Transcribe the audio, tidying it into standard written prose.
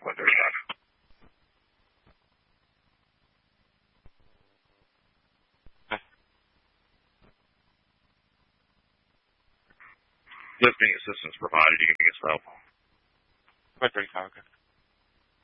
135. Lifting assistance provided. You can pick us up. 135, okay.